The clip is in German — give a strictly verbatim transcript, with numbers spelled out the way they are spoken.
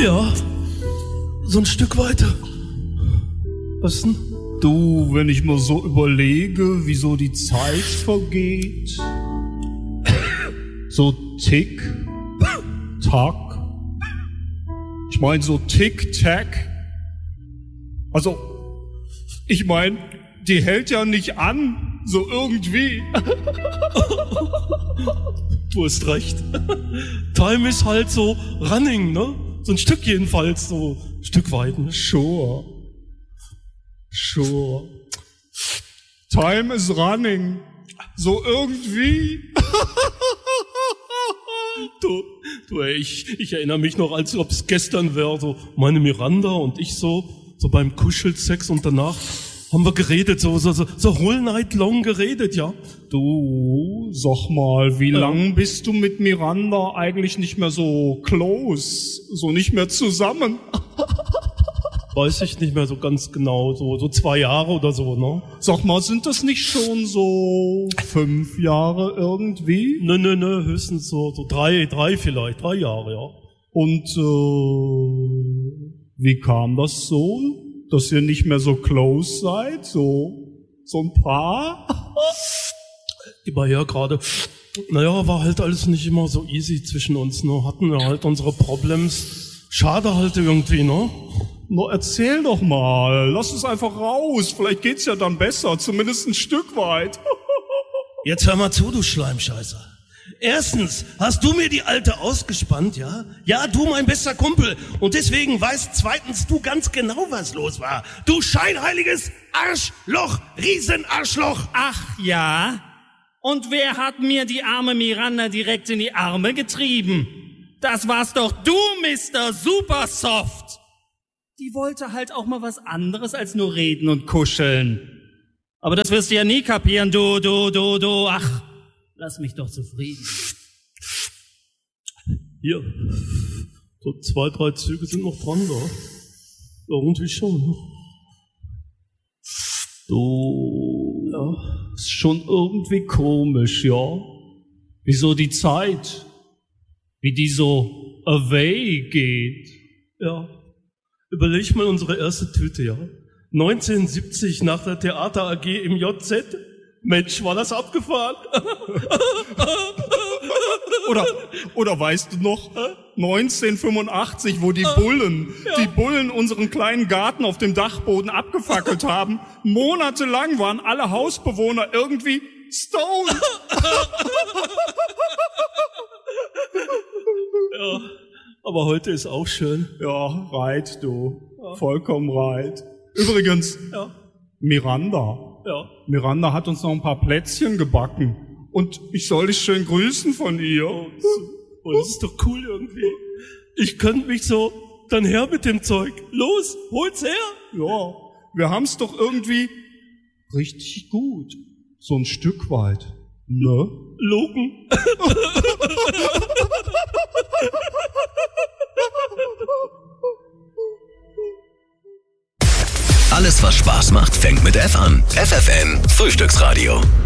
Ja, so ein Stück weiter. Was denn? Du, wenn ich mal so überlege, wie so die Zeit vergeht. So Tick, Tack. Ich meine so Tick-Tack. Also, ich meine, die hält ja nicht an, so irgendwie. Du hast recht. Time ist halt so running, ne? So ein Stück jedenfalls, so ein Stück weit, ne? Sure. Sure. Time is running. So irgendwie. Du, du ey, ich, ich erinnere mich noch, als ob es gestern wäre, so meine Miranda und ich so, so beim Kuschelsex und danach haben wir geredet, so, so, so, so whole night long geredet, ja. Du, sag mal, wie ja. lang bist du mit Miranda eigentlich nicht mehr so close, so nicht mehr zusammen? Weiß ich nicht mehr so ganz genau, so, so zwei Jahre oder so, ne? Sag mal, sind das nicht schon so fünf Jahre irgendwie? Nö, nö, nö, höchstens so, so drei, drei vielleicht, drei Jahre, ja. Und, äh, wie kam das so, dass ihr nicht mehr so close seid, so, so ein Paar? Immer her gerade. Naja, war halt alles nicht immer so easy zwischen uns, ne? Hatten wir halt unsere Problems. Schade halt irgendwie, ne? Na, erzähl doch mal. Lass es einfach raus. Vielleicht geht's ja dann besser. Zumindest ein Stück weit. Jetzt hör mal zu, du Schleimscheißer. Erstens hast du mir die Alte ausgespannt, ja? Ja, du, mein bester Kumpel. Und deswegen weißt zweitens du ganz genau, was los war. Du scheinheiliges Arschloch, Riesenarschloch. Ach ja? Und wer hat mir die arme Miranda direkt in die Arme getrieben? Das war's doch du, Mister Supersoft. Die wollte halt auch mal was anderes als nur reden und kuscheln. Aber das wirst du ja nie kapieren, du, du, du, du. Ach, lass mich doch zufrieden. Hier, so zwei, drei Züge sind noch dran da. Irgendwie schon. Du, ja, ist schon irgendwie komisch, ja. Wieso die Zeit, wie die so away geht. Ja. Überleg mal unsere erste Tüte, ja. neunzehnhundertsiebzig nach der Theater A G im J Z. Mensch, war das abgefahren. Oder, oder weißt du noch, neunzehnhundertfünfundachtzig, wo die Bullen, ja. die Bullen unseren kleinen Garten auf dem Dachboden abgefackelt haben. Monatelang waren alle Hausbewohner irgendwie stoned. Ja. Aber heute ist auch schön. Ja, right, du. Ja. Vollkommen right. Übrigens, ja. Miranda. Ja. Miranda hat uns noch ein paar Plätzchen gebacken. Und ich soll dich schön grüßen von ihr. Oh, oh, das ist doch cool irgendwie. Ich könnte mich so, dann her mit dem Zeug. Los, hol's her. Ja, wir haben's doch irgendwie richtig gut. So ein Stück weit. Ne? Logen. Alles, was Spaß macht, fängt mit F an. F F N Frühstücksradio.